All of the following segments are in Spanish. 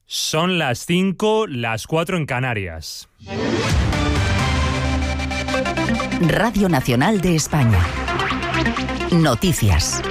Son las 5, las 4 en Canarias. Radio Nacional de España. Noticias.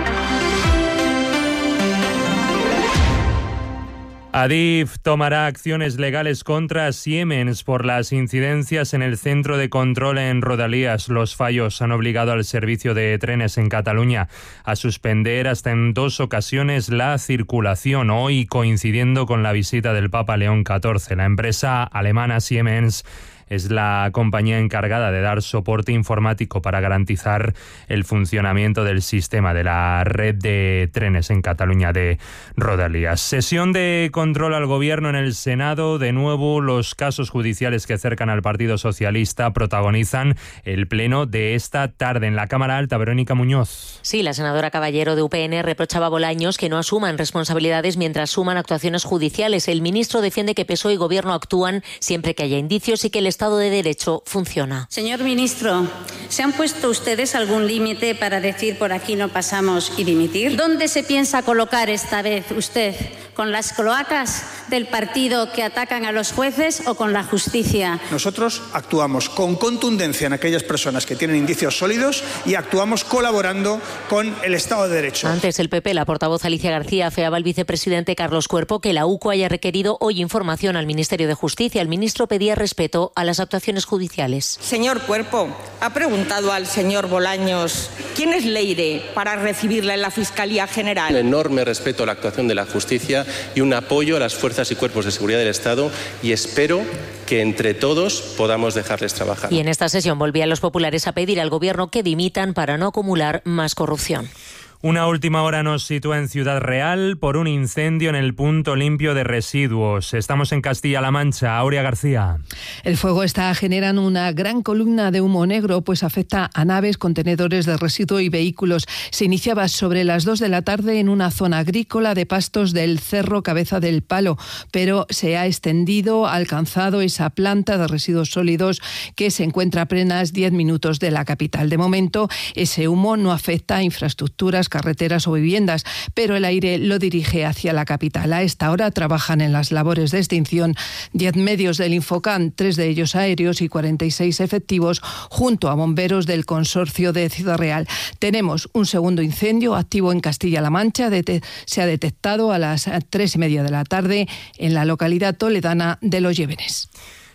Adif tomará acciones legales contra Siemens por las incidencias en el centro de control en Rodalies. Los fallos han obligado al servicio de trenes en Cataluña a suspender hasta en 2 ocasiones la circulación, hoy coincidiendo con la visita del Papa León XIV. La empresa alemana Siemens es la compañía encargada de dar soporte informático para garantizar el funcionamiento del sistema de la red de trenes en Cataluña de Rodalies. Sesión de control al Gobierno en el Senado. De nuevo, los casos judiciales que acercan al Partido Socialista protagonizan el pleno de esta tarde. En la Cámara Alta, Verónica Muñoz. Sí, la senadora Caballero de UPN reprochaba a Bolaños que no asuman responsabilidades mientras suman actuaciones judiciales. El ministro defiende que PSOE y Gobierno actúan siempre que haya indicios y que el Estado de Derecho funciona. Señor ministro, ¿se han puesto ustedes algún límite para decir por aquí no pasamos y dimitir? ¿Dónde se piensa colocar esta vez usted? ¿Con las cloacas del partido que atacan a los jueces o con la justicia? Nosotros actuamos con contundencia en aquellas personas que tienen indicios sólidos y actuamos colaborando con el Estado de Derecho. Antes el PP, la portavoz Alicia García afeaba al vicepresidente Carlos Cuerpo que la UCO haya requerido hoy información al Ministerio de Justicia. El ministro pedía respeto a las actuaciones judiciales. Señor Cuerpo, ha preguntado al señor Bolaños quién es Leire para recibirla en la Fiscalía General. Un enorme respeto a la actuación de la justicia y un apoyo a las fuerzas y cuerpos de seguridad del Estado, y espero que entre todos podamos dejarles trabajar. Y en esta sesión volvían los populares a pedir al Gobierno que dimitan para no acumular más corrupción. Una última hora nos sitúa en Ciudad Real por un incendio en el punto limpio de residuos. Estamos en Castilla-La Mancha. Aurea García. El fuego está generando una gran columna de humo negro, pues afecta a naves, contenedores de residuo y vehículos. Se iniciaba sobre las 2 de la tarde en una zona agrícola de pastos del Cerro Cabeza del Palo, pero se ha extendido, alcanzado esa planta de residuos sólidos que se encuentra a apenas 10 minutos de la capital. De momento, ese humo no afecta a infraestructuras, carreteras o viviendas, pero el aire lo dirige hacia la capital. A esta hora trabajan en las labores de extinción 10 medios del Infocan, 3 de ellos aéreos y 46 efectivos, junto a bomberos del consorcio de Ciudad Real. Tenemos un segundo incendio activo en Castilla-La Mancha. Se ha detectado a las 3:30 de la tarde en la localidad toledana de Los Llévenes.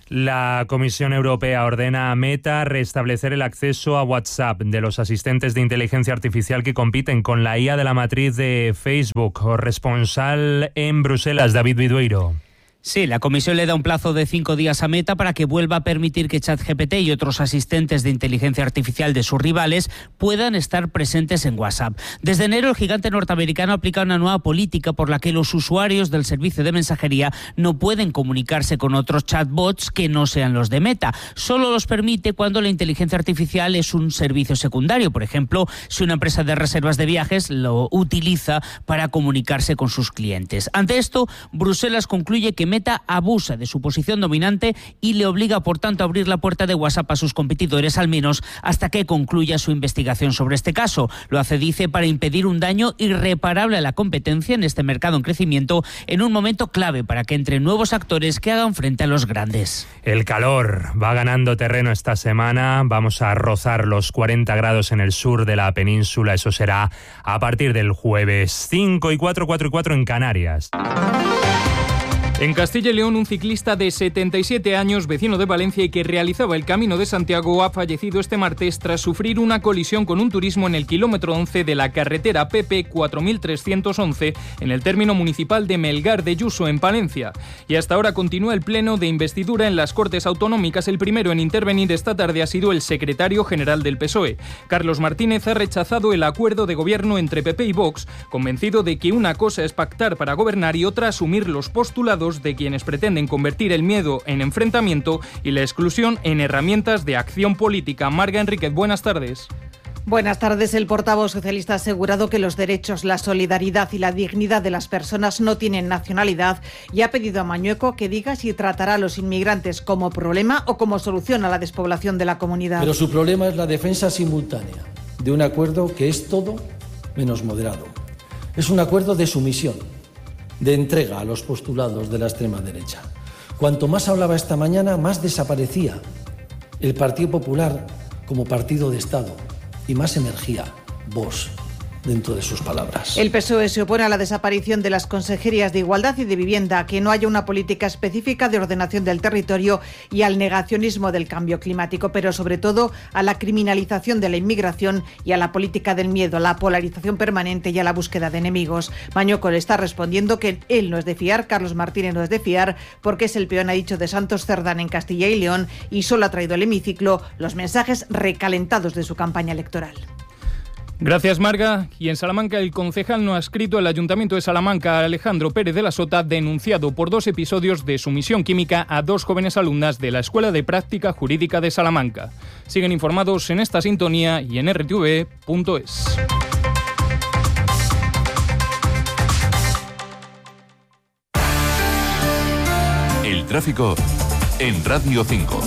La Comisión Europea ordena a Meta restablecer el acceso a WhatsApp de los asistentes de inteligencia artificial que compiten con la IA de la matriz de Facebook. Corresponsal en Bruselas, David Vidueiro. Sí, la Comisión le da un plazo de 5 días a Meta para que vuelva a permitir que ChatGPT y otros asistentes de inteligencia artificial de sus rivales puedan estar presentes en WhatsApp. Desde enero, el gigante norteamericano aplica una nueva política por la que los usuarios del servicio de mensajería no pueden comunicarse con otros chatbots que no sean los de Meta. Solo los permite cuando la inteligencia artificial es un servicio secundario. Por ejemplo, si una empresa de reservas de viajes lo utiliza para comunicarse con sus clientes. Ante esto, Bruselas concluye que Meta abusa de su posición dominante y le obliga, por tanto, a abrir la puerta de WhatsApp a sus competidores, al menos hasta que concluya su investigación sobre este caso. Lo hace, dice, para impedir un daño irreparable a la competencia en este mercado en crecimiento, en un momento clave para que entren nuevos actores que hagan frente a los grandes. El calor va ganando terreno esta semana. Vamos a rozar los 40 grados en el sur de la península. Eso será a partir del jueves. 5 y 4, 4 y 4 en Canarias. En Castilla y León, un ciclista de 77 años, vecino de Valencia y que realizaba el Camino de Santiago, ha fallecido este martes tras sufrir una colisión con un turismo en el kilómetro 11 de la carretera PP 4311 en el término municipal de Melgar de Yuso, en Palencia. Y hasta ahora continúa el pleno de investidura en las Cortes Autonómicas. El primero en intervenir esta tarde ha sido el secretario general del PSOE. Carlos Martínez ha rechazado el acuerdo de gobierno entre PP y Vox, convencido de que una cosa es pactar para gobernar y otra asumir los postulados de quienes pretenden convertir el miedo en enfrentamiento y la exclusión en herramientas de acción política. Marga Enríquez, buenas tardes. Buenas tardes. El portavoz socialista ha asegurado que los derechos, la solidaridad y la dignidad de las personas no tienen nacionalidad y ha pedido a Mañueco que diga si tratará a los inmigrantes como problema o como solución a la despoblación de la comunidad. Pero su problema es la defensa simultánea de un acuerdo que es todo menos moderado. Es un acuerdo de sumisión de entrega a los postulados de la extrema derecha. Cuanto más hablaba esta mañana, más desaparecía el Partido Popular como partido de Estado y más emergía Vox dentro de sus palabras. El PSOE se opone a la desaparición de las consejerías de Igualdad y de Vivienda, a que no haya una política específica de ordenación del territorio y al negacionismo del cambio climático, pero sobre todo a la criminalización de la inmigración y a la política del miedo, a la polarización permanente y a la búsqueda de enemigos. Mañueco le está respondiendo que él no es de fiar, Carlos Martínez no es de fiar, porque es el peón, ha dicho, de Santos Cerdán en Castilla y León, y solo ha traído al hemiciclo los mensajes recalentados de su campaña electoral. Gracias, Marga. Y en Salamanca, el concejal no adscrito al Ayuntamiento de Salamanca, Alejandro Pérez de la Sota, denunciado por 2 episodios de sumisión química a 2 jóvenes alumnas de la Escuela de Práctica Jurídica de Salamanca. Siguen informados en esta sintonía y en rtv.es. El tráfico en Radio 5.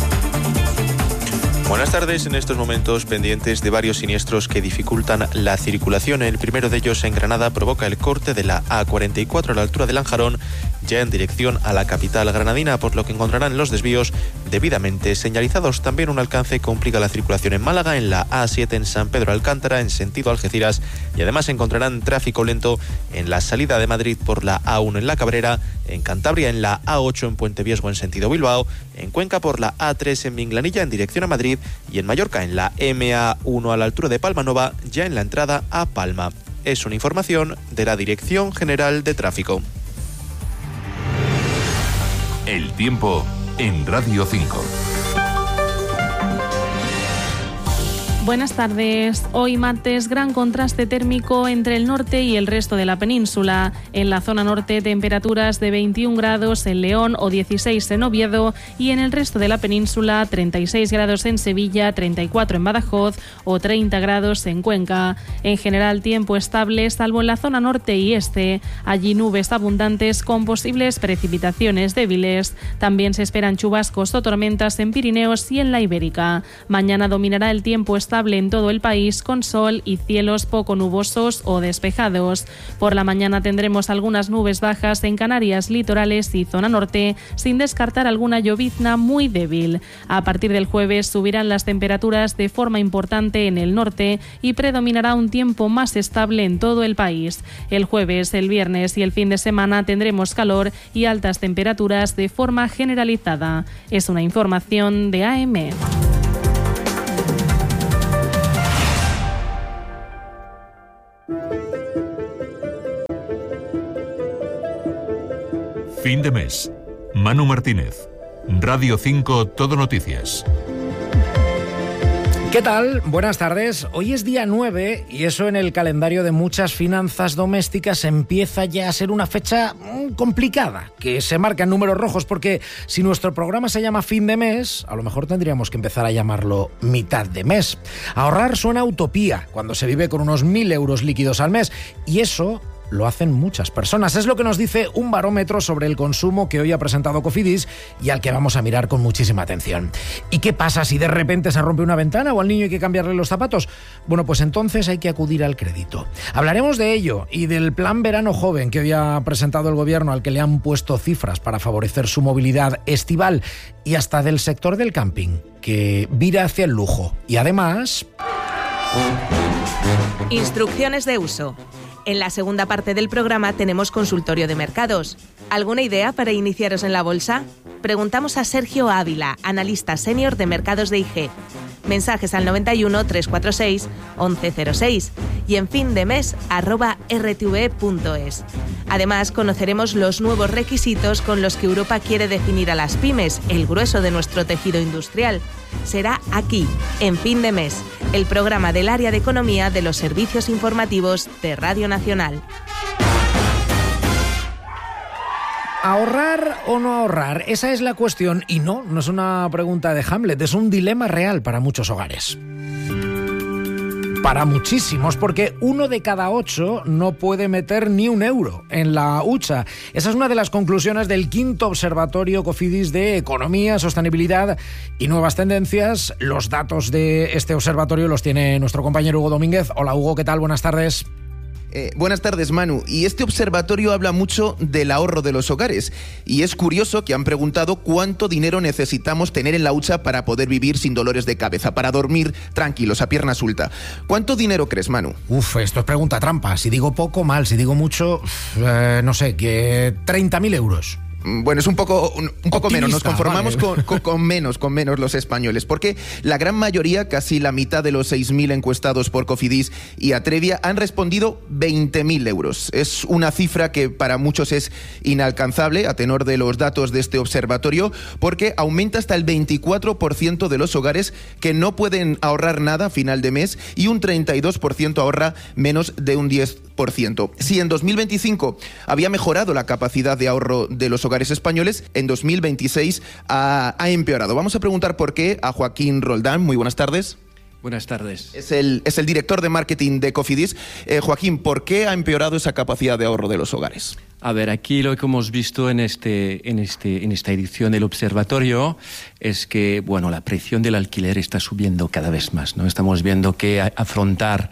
Buenas tardes. En estos momentos pendientes de varios siniestros que dificultan la circulación. El primero de ellos en Granada provoca el corte de la A44 a la altura de Lanjarón, ya en dirección a la capital granadina, por lo que encontrarán los desvíos debidamente señalizados. También un alcance complica la circulación en Málaga, en la A7 en San Pedro Alcántara, en sentido Algeciras, y además encontrarán tráfico lento en la salida de Madrid por la A1 en La Cabrera, en Cantabria en la A8 en Puente Viesgo en sentido Bilbao, en Cuenca por la A3 en Minglanilla en dirección a Madrid y en Mallorca en la MA1 a la altura de Palmanova, ya en la entrada a Palma. Es una información de la Dirección General de Tráfico. El tiempo en Radio 5. Buenas tardes. Hoy martes, gran contraste térmico entre el norte y el resto de la península. En la zona norte, temperaturas de 21 grados en León o 16 en Oviedo, y en el resto de la península 36 grados en Sevilla, 34 en Badajoz o 30 grados en Cuenca. En general, tiempo estable, salvo en la zona norte y este. Allí nubes abundantes con posibles precipitaciones débiles. También se esperan chubascos o tormentas en Pirineos y en la Ibérica. Mañana dominará el tiempo estable en todo el país, con sol y cielos poco nubosos o despejados. Por la mañana tendremos algunas nubes bajas en Canarias, litorales y zona norte, sin descartar alguna llovizna muy débil. A partir del jueves subirán las temperaturas de forma importante en el norte y predominará un tiempo más estable en todo el país. El jueves, el viernes y el fin de semana tendremos calor y altas temperaturas de forma generalizada. Es una información de AM. Fin de mes. Manu Martínez. Radio 5 Todo Noticias. ¿Qué tal? Buenas tardes. Hoy es día 9 y eso en el calendario de muchas finanzas domésticas empieza ya a ser una fecha complicada, que se marca en números rojos, porque si nuestro programa se llama fin de mes, a lo mejor tendríamos que empezar a llamarlo mitad de mes. Ahorrar suena a utopía cuando se vive con unos 1.000 euros líquidos al mes, y eso lo hacen muchas personas. Es lo que nos dice un barómetro sobre el consumo que hoy ha presentado Cofidis y al que vamos a mirar con muchísima atención. ¿Y qué pasa si de repente se rompe una ventana o al niño hay que cambiarle los zapatos? Bueno, pues entonces hay que acudir al crédito. Hablaremos de ello y del plan Verano Joven que hoy ha presentado el gobierno, al que le han puesto cifras para favorecer su movilidad estival, y hasta del sector del camping, que vira hacia el lujo. Y además... Instrucciones de uso. En la segunda parte del programa tenemos consultorio de mercados. ¿Alguna idea para iniciaros en la bolsa? Preguntamos a Sergio Ávila, analista senior de mercados de IG. Mensajes al 91 346 1106 y en findemes@rtve.es. Además, conoceremos los nuevos requisitos con los que Europa quiere definir a las pymes, el grueso de nuestro tejido industrial. Será aquí, en Fin de Mes, el programa del área de economía de los servicios informativos de Radio Nacional. ¿Ahorrar o no ahorrar? Esa es la cuestión, y no es una pregunta de Hamlet, es un dilema real para muchos hogares. Para muchísimos, porque 1 de cada 8 no puede meter ni un euro en la hucha. Esa es una de las conclusiones del 5º Observatorio Cofidis de Economía, Sostenibilidad y Nuevas Tendencias. Los datos de este observatorio los tiene nuestro compañero Hugo Domínguez. Hola Hugo, ¿qué tal? Buenas tardes. Buenas tardes, Manu. Y este observatorio habla mucho del ahorro de los hogares. Y es curioso que han preguntado cuánto dinero necesitamos tener en la hucha para poder vivir sin dolores de cabeza, para dormir tranquilos, a pierna suelta. ¿Cuánto dinero crees, Manu? Esto es pregunta trampa. Si digo poco, mal. Si digo mucho, no sé, que 30.000 euros. Bueno, es un poco menos. Nos conformamos vale. con menos los españoles, porque la gran mayoría, casi la mitad de los 6.000 encuestados por Cofidis y Atrevia, han respondido 20.000 euros. Es una cifra que para muchos es inalcanzable, a tenor de los datos de este observatorio, porque aumenta hasta el 24% de los hogares que no pueden ahorrar nada a final de mes y un 32% ahorra menos de un 10%. Si en 2025 había mejorado la capacidad de ahorro de los hogares españoles, en 2026 ha empeorado. Vamos a preguntar por qué a Joaquín Roldán. Muy buenas tardes. Buenas tardes. Es el director de marketing de Cofidis. Joaquín, ¿por qué ha empeorado esa capacidad de ahorro de los hogares? A ver, aquí lo que hemos visto en esta edición del observatorio es que, bueno, la presión del alquiler está subiendo cada vez más, ¿no? Estamos viendo que afrontar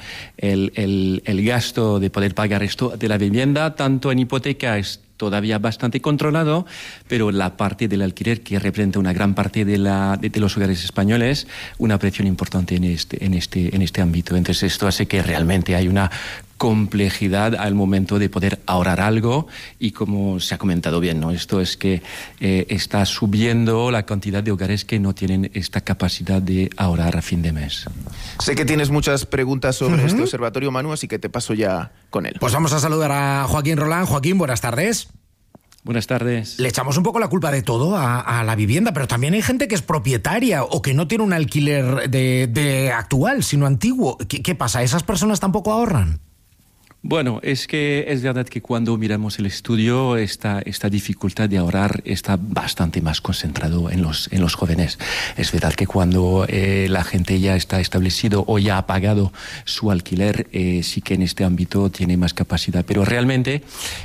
el gasto de poder pagar esto de la vivienda, tanto en hipoteca, es todavía bastante controlado, pero la parte del alquiler, que representa una gran parte de los hogares españoles, una presión importante en este ámbito. Entonces esto hace que realmente hay una complejidad al momento de poder ahorrar algo, y como se ha comentado bien, ¿no? Esto es que está subiendo la cantidad de hogares que no tienen esta capacidad de ahorrar a fin de mes. Sé que tienes muchas preguntas sobre este observatorio, Manu, así que te paso ya con él. Pues vamos a saludar a Joaquín Roldán. Joaquín, buenas tardes. Buenas tardes. Le echamos un poco la culpa de todo a la vivienda, pero también hay gente que es propietaria o que no tiene un alquiler de actual, sino antiguo. ¿Qué pasa? ¿Esas personas tampoco ahorran? Bueno, es que es verdad que cuando miramos el estudio, esta dificultad de ahorrar está bastante más concentrado en los jóvenes. Es verdad que cuando la gente ya está establecido o ya ha pagado su alquiler, sí que en este ámbito tiene más capacidad. Pero realmente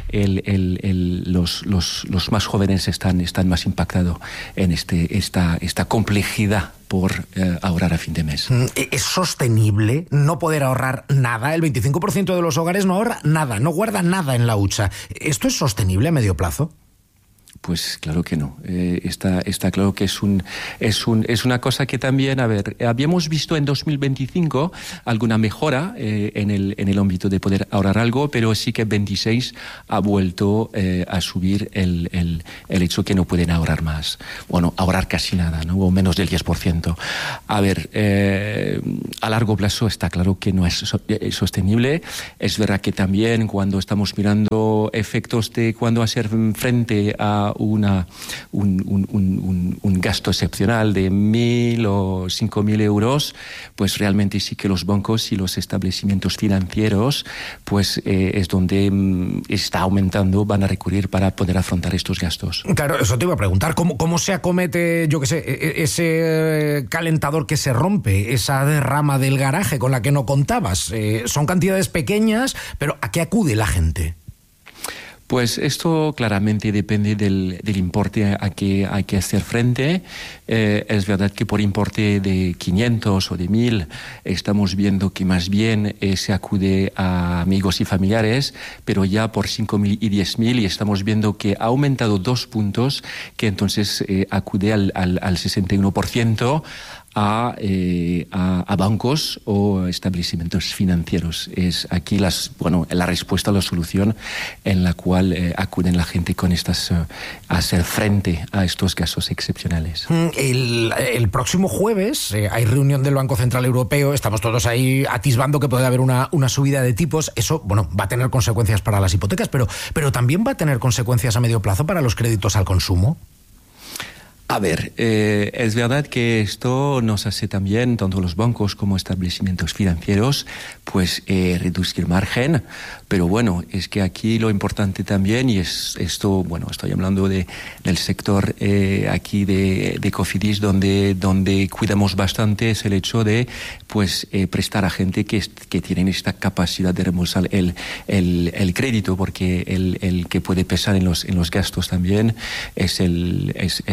los más jóvenes están más impactados en esta complejidad por ahorrar a fin de mes. ¿Es sostenible no poder ahorrar nada? El 25% de los hogares no ahorra nada, no guarda nada en la hucha. ¿Esto es sostenible a medio plazo? Pues claro que no. Está claro que es una cosa que también, a ver, habíamos visto en 2025 alguna mejora en el ámbito de poder ahorrar algo, pero sí que 26 ha vuelto a subir el hecho que no pueden ahorrar más. Bueno, ahorrar casi nada, ¿no? O menos del 10%. A ver, a largo plazo está claro que no es sostenible. Es verdad que también cuando estamos mirando efectos de cuando hacer frente a un gasto excepcional de 1.000 o 5.000 euros, pues realmente sí que los bancos y los establecimientos financieros, pues es donde está aumentando, van a recurrir para poder afrontar estos gastos. Claro, eso te iba a preguntar, ¿cómo se acomete, yo qué sé, ese calentador que se rompe, esa derrama del garaje con la que no contabas? Son cantidades pequeñas, pero ¿a qué acude la gente? Pues esto claramente depende del importe a que hay que hacer frente. Es verdad que por importe de 500 o de 1.000 estamos viendo que más bien se acude a amigos y familiares, pero ya por 5.000 y 10.000 y estamos viendo que ha aumentado 2 puntos, que entonces acude al 61%. A bancos o establecimientos financieros. Es aquí la respuesta, la solución en la cual acuden la gente con a hacer frente a estos gastos excepcionales. El próximo jueves hay reunión del Banco Central Europeo, estamos todos ahí atisbando que puede haber una subida de tipos. Eso, bueno, va a tener consecuencias para las hipotecas, pero también va a tener consecuencias a medio plazo para los créditos al consumo. A ver, es verdad que esto nos hace también, tanto los bancos como establecimientos financieros, pues reducir margen, pero bueno, es que aquí lo importante también, y es esto, bueno, estoy hablando del sector aquí de Cofidis, donde cuidamos bastante, es el hecho de pues prestar a gente que tienen esta capacidad de reembolsar el crédito, porque el que puede pesar en los gastos también es el tema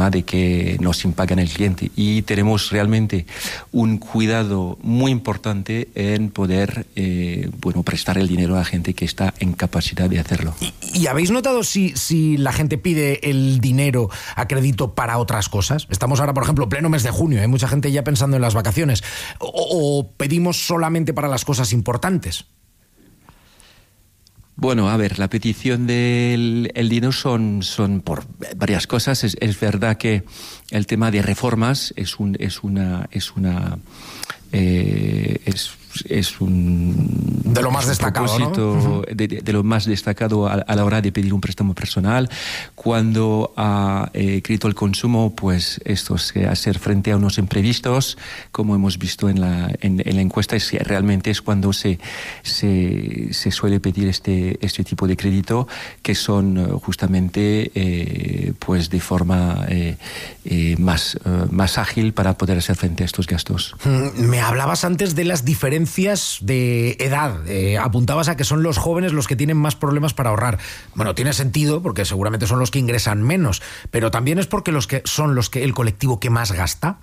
tema de que nos impagan el cliente. Y tenemos realmente un cuidado muy importante en poder prestar el dinero a la gente que está en capacidad de hacerlo. ¿Y habéis notado si la gente pide el dinero a crédito para otras cosas? Estamos ahora, por ejemplo, pleno mes de junio, hay mucha gente ya pensando en las vacaciones. ¿O pedimos solamente para las cosas importantes? Bueno, a ver, la petición del dinero son por varias cosas. Es verdad que el tema de reformas es un de lo más destacado, ¿no? de lo más destacado a la hora de pedir un préstamo personal. Cuando ha crédito al consumo, pues esto se hacer frente a unos imprevistos, como hemos visto en la encuesta, realmente es cuando se suele pedir este tipo de crédito, que son justamente pues de forma más ágil para poder hacer frente a estos gastos. Me hablabas antes de las diferencias de edad. Apuntabas a que son los jóvenes los que tienen más problemas para ahorrar. Bueno, tiene sentido, porque seguramente son los que ingresan menos, pero también es porque son el colectivo que más gasta.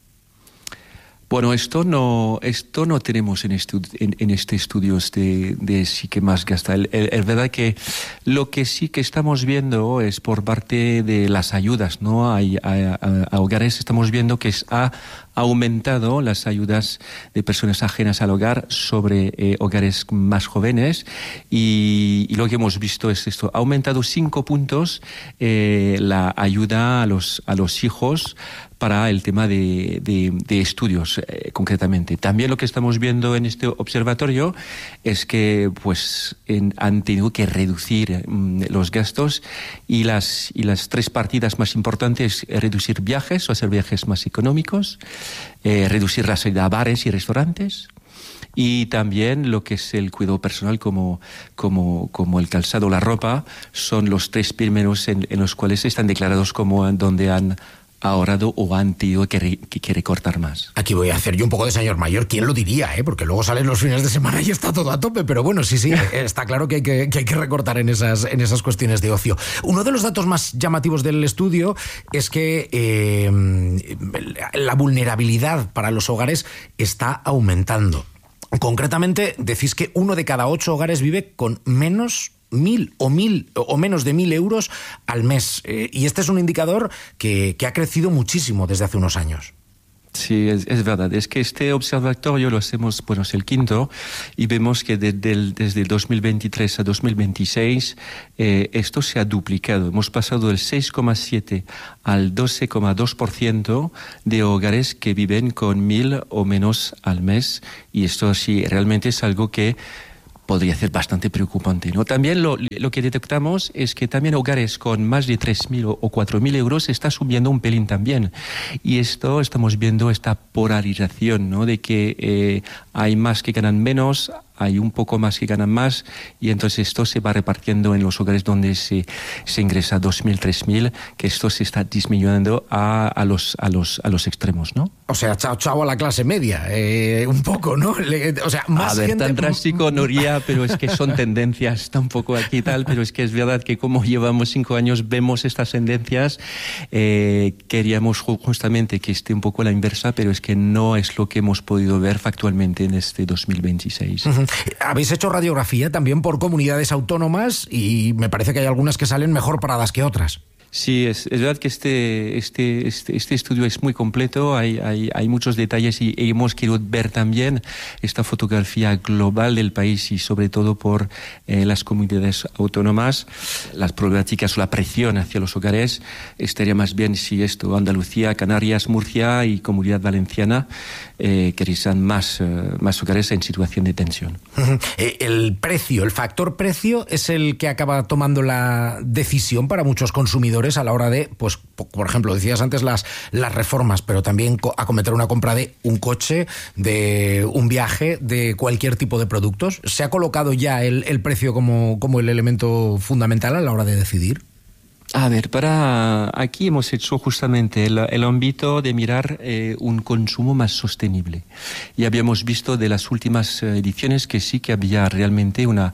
Bueno, esto no tenemos en este estudio de sí que más gasta. Es verdad que lo que sí que estamos viendo es por parte de las ayudas, ¿no? A hogares estamos viendo que ha aumentado las ayudas de personas ajenas al hogar sobre hogares más jóvenes, y lo que hemos visto es esto: ha aumentado 5 puntos la ayuda a los hijos para el tema de estudios, concretamente. También lo que estamos viendo en este observatorio es que pues han tenido que reducir los gastos, y las 3 partidas más importantes: reducir viajes o hacer viajes más económicos, reducir la salida a bares y restaurantes, y también lo que es el cuidado personal como el calzado, la ropa, son los 3 primeros en los cuales están declarados como donde han ahorrado o han tenido que recortar más. Aquí voy a hacer yo un poco de señor mayor. ¿Quién lo diría? Porque luego salen los fines de semana y está todo a tope. Pero bueno, sí, está claro que hay que recortar en esas cuestiones de ocio. Uno de los datos más llamativos del estudio es que la vulnerabilidad para los hogares está aumentando. Concretamente, decís que 1 de cada 8 hogares vive con menos 1.000 o menos de 1.000 euros al mes. Y este es un indicador que ha crecido muchísimo desde hace unos años. Sí, es verdad. Es que este observatorio lo hacemos, bueno, es el 5º, y vemos que desde 2023 a 2026 esto se ha duplicado. Hemos pasado del 6,7 al 12,2% de hogares que viven con 1.000 o menos al mes, y esto sí realmente es algo que podría ser bastante preocupante, ¿no? También lo que detectamos es que también hogares con más de 3.000 o 4.000 euros está subiendo un pelín también. Y esto estamos viendo esta polarización, ¿no? De que hay más que ganan menos, hay un poco más que ganan más, y entonces esto se va repartiendo en los hogares donde se ingresa 2.000, 3.000, que esto se está disminuyendo a los extremos, ¿no? O sea, chao a la clase media, un poco, ¿no? O sea, más a ver, gente... tan drástico no iría, pero es que son tendencias tampoco aquí y tal, pero es que es verdad que como llevamos 5 años vemos estas tendencias, queríamos justamente que esté un poco a la inversa, pero es que no es lo que hemos podido ver factualmente en este 2026. Uh-huh. Habéis hecho radiografía también por comunidades autónomas, y me parece que hay algunas que salen mejor paradas que otras. Sí, es verdad que este estudio es muy completo, hay muchos detalles, y hemos querido ver también esta fotografía global del país, y sobre todo por las comunidades autónomas, las problemáticas o la presión hacia los hogares. Estaría más bien si Andalucía, Canarias, Murcia y Comunidad Valenciana que sean más hogares en situación de tensión. El factor precio es el que acaba tomando la decisión para muchos consumidores a la hora de, pues, por ejemplo, decías antes las reformas, pero también acometer una compra de un coche, de un viaje, de cualquier tipo de productos. ¿Se ha colocado ya el precio como el elemento fundamental a la hora de decidir? A ver, aquí hemos hecho justamente el ámbito de mirar un consumo más sostenible. Y habíamos visto de las últimas ediciones que sí que había realmente una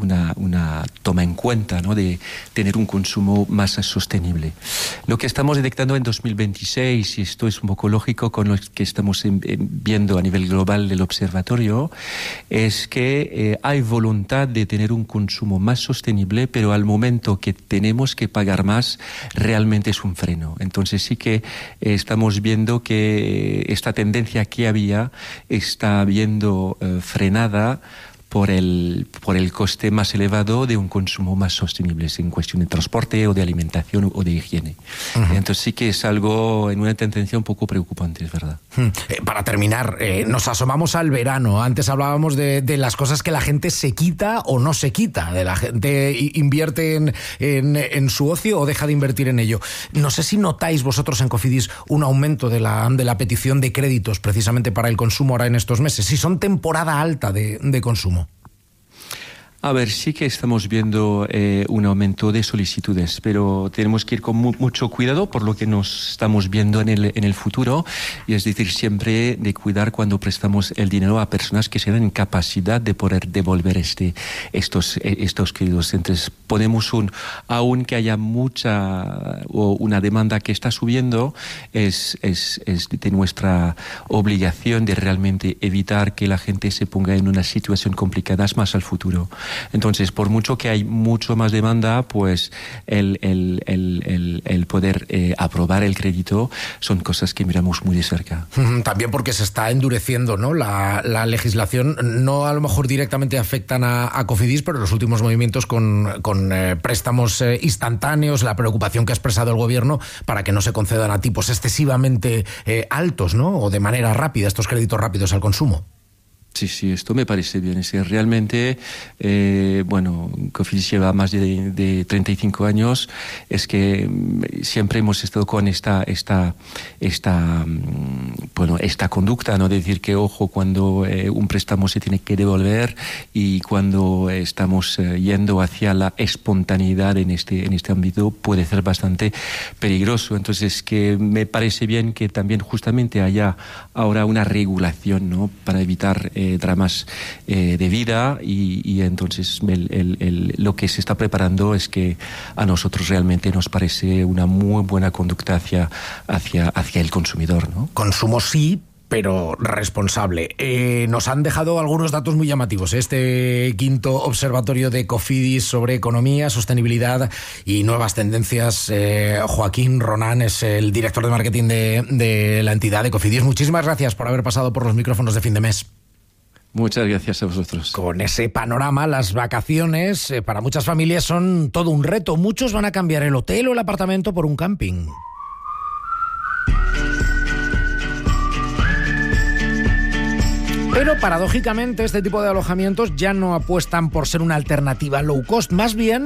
toma en cuenta, ¿no?, de tener un consumo más sostenible. Lo que estamos detectando en 2026, y esto es un poco lógico con lo que estamos viendo a nivel global del observatorio, es que hay voluntad de tener un consumo más sostenible, pero al momento que tenemos que pagar más, realmente es un freno. Entonces sí que estamos viendo que esta tendencia que había está viendo frenada por el coste más elevado de un consumo más sostenible, en cuestión de transporte o de alimentación o de higiene. Uh-huh. Entonces sí que es algo en una tendencia un poco preocupante, es verdad. Para terminar, nos asomamos al verano. Antes hablábamos de las cosas que la gente se quita o no se quita. De la gente invierte en su ocio o deja de invertir en ello. No sé si notáis vosotros en Cofidis un aumento de la petición de créditos precisamente para el consumo ahora en estos meses. Si son temporada alta de consumo. A ver, sí que estamos viendo un aumento de solicitudes, pero tenemos que ir con mucho cuidado por lo que nos estamos viendo en el futuro, y es decir, siempre de cuidar cuando prestamos el dinero a personas que se dan en capacidad de poder devolver estos créditos. Entonces, ponemos aunque haya mucha o una demanda que está subiendo, es de nuestra obligación de realmente evitar que la gente se ponga en una situación complicada más al futuro. Entonces, por mucho que hay mucho más demanda, pues el poder aprobar el crédito son cosas que miramos muy de cerca. También porque se está endureciendo, ¿no?, la legislación. No a lo mejor directamente afectan a Cofidis, pero los últimos movimientos con préstamos instantáneos, la preocupación que ha expresado el gobierno para que no se concedan a tipos excesivamente altos, ¿no?, o de manera rápida estos créditos rápidos al consumo. Sí, esto me parece bien. Es que realmente, Cofidis lleva más de 35 años. Es que siempre hemos estado con esta conducta, ¿no?, de decir que, ojo, cuando un préstamo se tiene que devolver, y cuando estamos yendo hacia la espontaneidad en este ámbito puede ser bastante peligroso. Entonces, que me parece bien que también justamente haya ahora una regulación, ¿no?, para evitar dramas de vida, y entonces lo que se está preparando es que a nosotros realmente nos parece una muy buena conducta hacia el consumidor, ¿no? Consumo sí, pero responsable. Nos han dejado algunos datos muy llamativos. Este quinto observatorio de Cofidis sobre economía, sostenibilidad y nuevas tendencias. Joaquín Ronan es el director de marketing de la entidad de Cofidis. Muchísimas gracias por haber pasado por los micrófonos de Fin de Mes. Muchas gracias a vosotros. Con ese panorama, las vacaciones para muchas familias son todo un reto. Muchos van a cambiar el hotel o el apartamento por un camping. Pero paradójicamente este tipo de alojamientos ya no apuestan por ser una alternativa low cost, más bien